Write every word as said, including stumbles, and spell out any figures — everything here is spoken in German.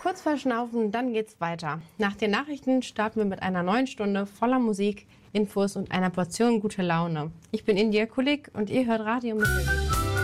kurz verschnaufen, dann geht's weiter. Nach den Nachrichten starten wir mit einer neuen Stunde voller Musik, Infos und einer Portion gute Laune. Ich bin India Kulik und ihr hört Radio Mittelwelle.